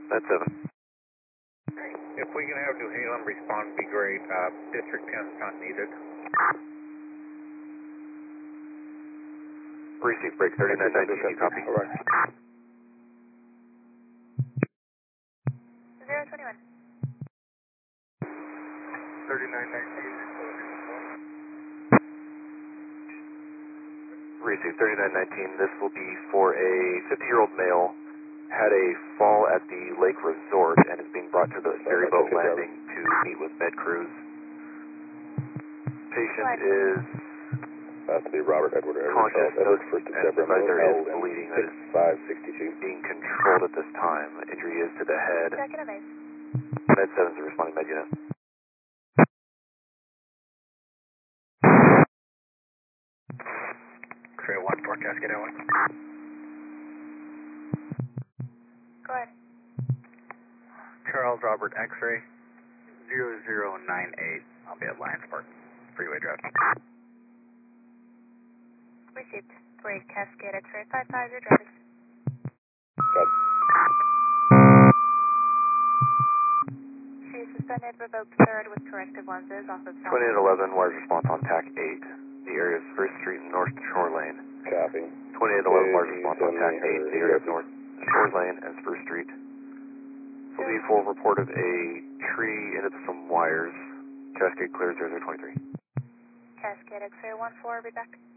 That's 7. If we can have New Haven respond, would be great. District 10 is not needed. Precinct break 3919, you copy? All right. 021. 3919. Precinct 3919, this will be for a 50-year-old male, had a fall at the Lake Resort and is being brought to the ferry boat landing to meet with med crews. Patient is To be Robert Edward conscious Edward, and 1st of Deborah, there held is in bleeding that is 6562. being controlled at this time. Injury is to the head. Check in a base. Med 7 is the responding med unit. X-ray 1 forecast, get out. Go ahead. Charles Robert X-ray 0098. I'll be at Lions Park Freeway Drive. Received. Great. Cascade X-ray 550 traffic. She is suspended, revoked third with corrective lenses off of 2811, wires response on TAC 8. The area is 1st Street and North Shore Lane. Copy. 2811, wires response on TAC 8. The area of North Shore Lane and Spruce Street. Will be full report of a tree into some wires. Cascade clear 0023. Cascade X-ray 14, be back.